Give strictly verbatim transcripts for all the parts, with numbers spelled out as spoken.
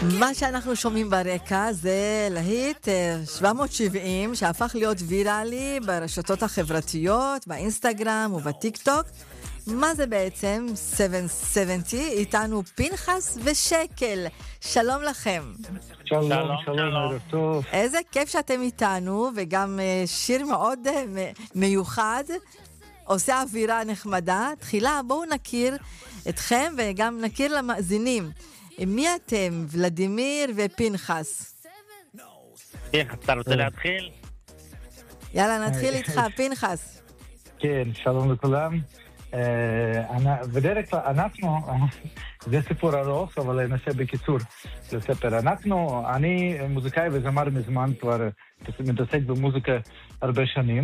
מה שאנחנו שומעים ברקע זה להיט שבע מאות שבעים שהפך להיות ויראלי ברשתות החברתיות, באינסטגרם ובטיק טוק. מה זה בעצם שבע שבעים? איתנו פנחס ושקל. שלום לכם. שלום, שלום, ערב טוב. איזה כיף שאתם איתנו, וגם שיר מאוד מיוחד, עושה אווירה נחמדה. תחילה בואו נכיר אתכם וגם נכיר למאזינים. מי אתם? ולדימיר ופנחס. פנחס, אתה רוצה להתחיל? יאללה, נתחיל איתך, פנחס. כן, שלום לכולם. בדרך כלל אנחנו, זה סיפור ארוך, אבל ננסה בקיצור לספר. אנחנו, אני מוזיקאי וזמר מזמן, כבר מתעסק במוזיקה הרבה שנים.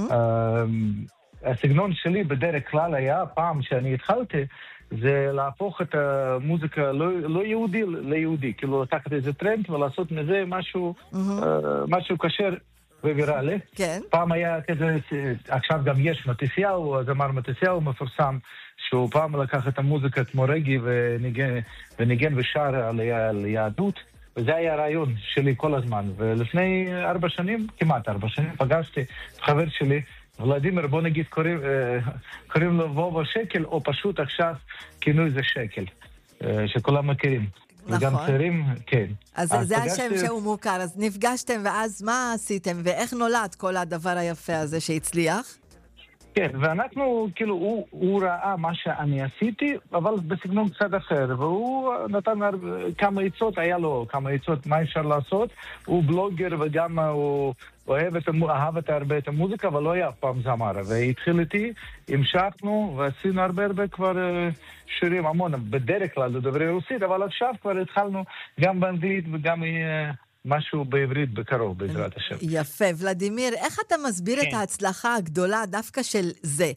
הסגנון שלי בדרך כלל היה, פעם שאני התחלתי, זה להפוך את המוזיקה לא, לא יהודי ליהודי, כאילו לקחת איזה טרנד ולעשות מזה משהו, mm-hmm. uh, משהו קשר וויראלי. כן. פעם היה כזה, עכשיו גם יש מתיסיהו, הזמר מתיסיהו מפורסם, שהוא פעם לקח את המוזיקה כמו רגי וניגן, וניגן ושר על, על יהדות, וזה היה הרעיון שלי כל הזמן. ולפני ארבע שנים, כמעט ארבע שנים, פגשתי חבר שלי, ולדימיר, בוא נגיד, קוראים, קוראים לו וובה שקל, או פשוט עכשיו כינוי זה שקל, שכולם מכירים. נכון. וגם צעירים, כן. אז, אז זה פגשתי... השם שהוא מוכר, אז נפגשתם, ואז מה עשיתם, ואיך נולד כל הדבר היפה הזה שהצליח? כן, ואנחנו, כאילו, הוא, הוא ראה מה שאני עשיתי, אבל בסגנון קצת אחר, והוא נתן כמה עצות, היה לו כמה עצות מה אפשר לעשות, הוא בלוגר וגם הוא אוהב את, אהב את הרבה את המוזיקה, אבל לא היה אף פעם זמר, והתחיל איתי, המשכנו, ועשינו הרבה הרבה כבר שירים, המון, בדרך כלל לדוברי רוסית, אבל עכשיו כבר התחלנו גם באנגלית וגם משהו בעברית בקרוב, בעזרת השם. יפה. ולדימיר, איך אתה מסביר כן. את ההצלחה הגדולה דווקא של זה?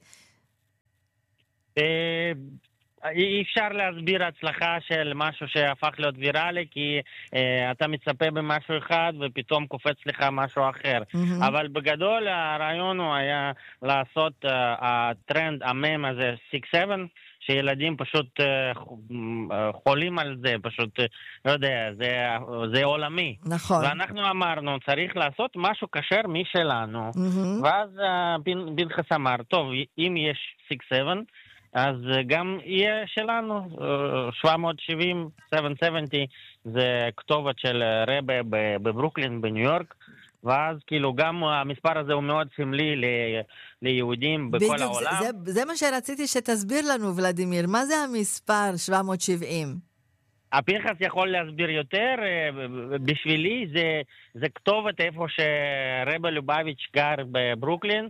אי אפשר להסביר הצלחה של משהו שהפך להיות ויראלי, כי אה, אתה מצפה במשהו אחד ופתאום קופץ לך משהו אחר. Mm-hmm. אבל בגדול הרעיון הוא היה לעשות uh, הטרנד המם הזה שש שבע, שילדים פשוט uh, חולים על זה, פשוט, uh, לא יודע, זה, זה עולמי. נכון. ואנחנו אמרנו, צריך לעשות משהו קשר משלנו. Mm-hmm. ואז uh, פנחס אמר, טוב, אם יש שש שבע, אז גם יהיה שלנו, שבע מאות שבעים, שבע שבעים, זה כתובת של רבה בברוקלין, בניו יורק, ואז כאילו גם המספר הזה הוא מאוד סמלי ליהודים בכל בדיוק, העולם. זה, זה מה שרציתי שתסביר לנו, ולדימיר, מה זה המספר שבע מאות שבעים? הפנחס יכול להסביר יותר, בשבילי זה, זה כתובת איפה שרבה לובביץ' גר בברוקלין,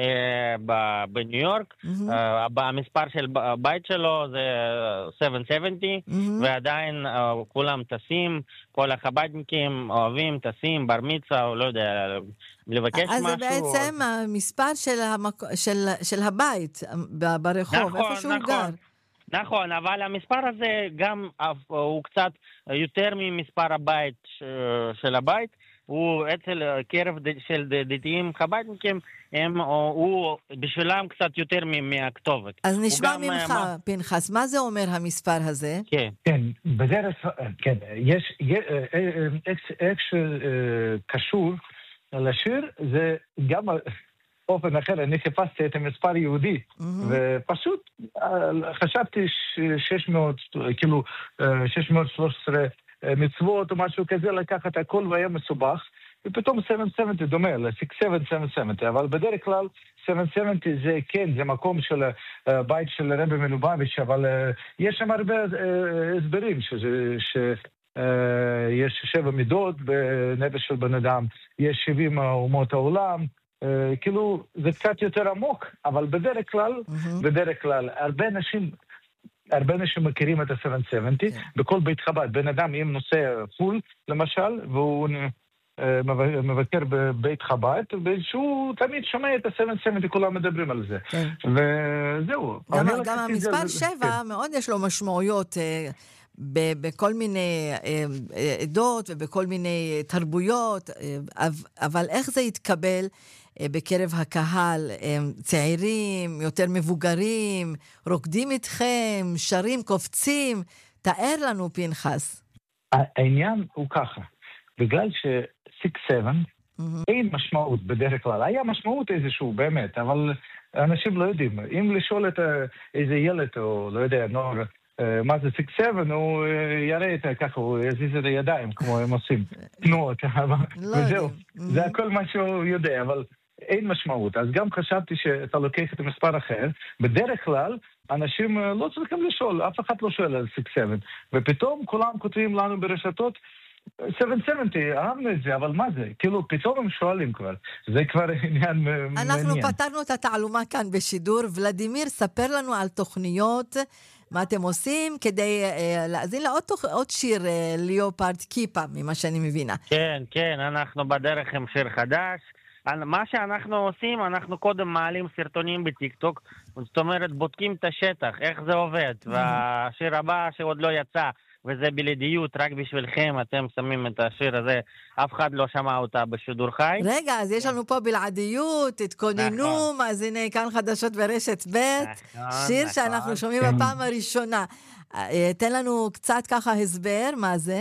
בניו יורק, המספר של הבית שלו זה שבע שבעים, ועדיין כולם טסים, כל החב"דניקים אוהבים, טסים, בר מצווה, או לא יודע, לבקש משהו. אז זה בעצם המספר של הבית ברחוב, איפה שהוא גר. נכון, אבל המספר הזה גם הוא קצת יותר ממספר הבית של הבית, הוא אצל קרב של דתיים חב"דניקים, הם, הוא בשבילם קצת יותר מהכתובת. אז נשמע ממך, פנחס, מה זה אומר המספר הזה? כן. כן, בדרך, כן, יש, איך שקשור לשיר, זה גם אופן אחר, אני חיפשתי את המספר יהודי, ופשוט חשבתי שש מאות, כאילו, שש מאות ושלוש עשרה מצוות או משהו כזה, לקחת הכל והיה מסובך, ופתאום שבע שבעים דומה ל-שש שבע שבע שבעים, אבל בדרך כלל שבע שבעים זה כן, זה מקום של בית של רבי מלובביץ', אבל יש שם הרבה הסברים, שיש שבע מידות בנפש של בן אדם, יש שבעים אומות העולם, כאילו זה קצת יותר עמוק, אבל בדרך כלל, בדרך כלל, הרבה אנשים הרבה אנשים מכירים את ה-שבע שבעים, בכל בית חב"ד, בן אדם אם נוסע חול, למשל, והוא מבקר בבית חב"ד, ושהוא תמיד שומע את ה-שבע שבעים, וכולם מדברים על זה. וזהו. גם המספר שבע מאוד יש לו משמעויות בכל מיני עדות ובכל מיני תרבויות, אבל איך זה יתקבל בקרב הקהל? צעירים, יותר מבוגרים, רוקדים איתכם, שרים, קופצים? תאר לנו, פנחס. העניין הוא ככה, בגלל ש-שש שבע אין משמעות בדרך כלל. היה משמעות איזשהו באמת, אבל אנשים לא יודעים. אם לשאול את איזה ילד, או לא יודע, נוער, מה זה שש שבע, הוא יראה את ככה, הוא יזיז את הידיים, כמו הם עושים תנועות, וזהו. זה הכל מה שהוא יודע, אבל אין משמעות. אז גם חשבתי שאתה לוקח את המספר אחר. בדרך כלל, אנשים לא צריכים לשאול, אף אחד לא שואל על שש שבע. ופתאום כולם כותבים לנו ברשתות, שבע שבעים, אהבנו את זה, אבל מה זה? כאילו, פתאום הם שואלים כבר. זה כבר עניין מעניין. אנחנו פתרנו את התעלומה כאן בשידור. ולדימיר, ספר לנו על תוכניות, מה אתם עושים, כדי uh, להזין לעוד תוכ... עוד שיר uh, ליאופרד קיפה, ממה שאני מבינה. כן, כן, אנחנו בדרך עם שיר חדש. מה שאנחנו עושים, אנחנו קודם מעלים סרטונים בטיקטוק, זאת אומרת, בודקים את השטח, איך זה עובד, והשיר הבא שעוד לא יצא, וזה בלעדיות, רק בשבילכם, אתם שמים את השיר הזה, אף אחד לא שמע אותה בשידור חי. רגע, אז יש לנו פה בלעדיות, תתכוננו, אז הנה כאן חדשות ברשת ב', שיר שאנחנו שומעים בפעם הראשונה. תן לנו קצת ככה הסבר, מה זה?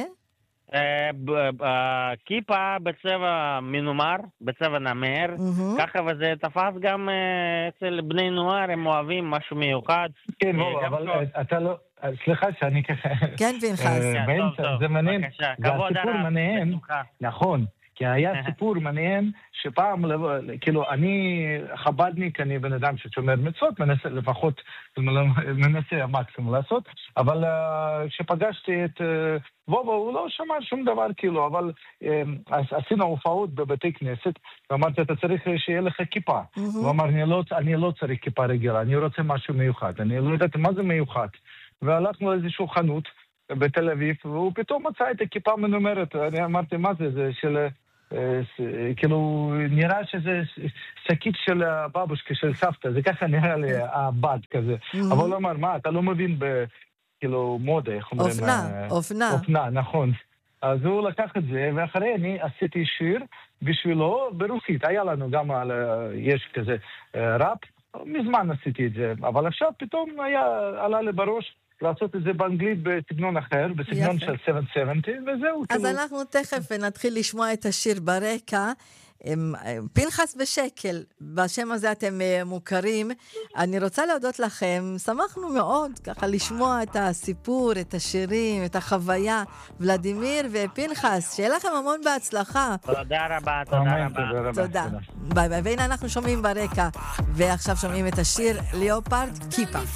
כיפה בצבע מנומר, בצבע נמר, ככה, וזה תפס גם אצל בני נוער, הם אוהבים משהו מיוחד. כן, אבל אתה לא... סליחה שאני ככה... כן, פנחס. זה מעניין, זה הסיפור מעניין, נכון, כי היה סיפור מעניין שפעם, כאילו, אני חבדניק, אני בן אדם ששומר מצוות, מנסה לפחות, מנסה המקסימום לעשות, אבל כשפגשתי את וובו, הוא לא שמע שום דבר, כאילו, אבל עשינו הופעות בבתי כנסת, ואמרתי, אתה צריך שיהיה לך כיפה. הוא אמר, אני לא צריך כיפה רגילה, אני רוצה משהו מיוחד, אני לא יודעת מה זה מיוחד. והלכנו לאיזשהו חנות בתל אביב, והוא פתאום מצא את הכיפה מנומרת. אני אמרתי, מה זה? זה של... כאילו, נראה שזה שקית של הבבושקה, של סבתא. זה ככה נראה לי הבד כזה. אבל הוא אמר, מה, אתה לא מבין בכאילו מודה, איך אומרים? אופנה, אופנה. אופנה, נכון. אז הוא לקח את זה, ואחרי אני עשיתי שיר בשבילו ברוסית. היה לנו גם, יש כזה ראפ, מזמן עשיתי את זה, אבל עכשיו פתאום היה, עלה לי בראש לעשות את זה באנגלית בסגנון אחר, בסגנון של שבע שבעים, וזהו. אז אנחנו תכף נתחיל לשמוע את השיר ברקע. פנחס בשקל, בשם הזה אתם מוכרים. אני רוצה להודות לכם, שמחנו מאוד ככה לשמוע את הסיפור, את השירים, את החוויה. ולדימיר ופנחס, שיהיה לכם המון בהצלחה. תודה רבה, תודה רבה. תודה. ביי ביי, והנה אנחנו שומעים ברקע, ועכשיו שומעים את השיר ליאופרד קיפה.